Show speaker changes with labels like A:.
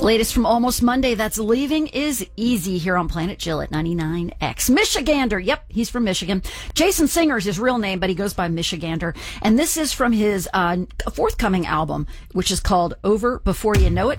A: Latest from Almost Monday, that's Leaving is Easy here on Planet Jill at 99X. Michigander, yep, he's from Michigan. Jason Singer is his real name, but he goes by Michigander. And this is from his forthcoming album, which is called Over Before You Know It.